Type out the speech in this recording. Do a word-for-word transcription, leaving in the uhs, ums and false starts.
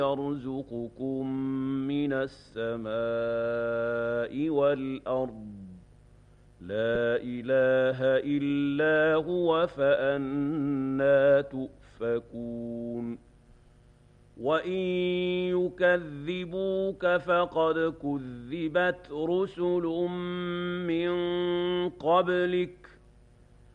يرزقكم من السماء والأرض لا إله إلا هو فأنى تؤفكون وإن يكذبوك فقد كذبت رسل من قبلك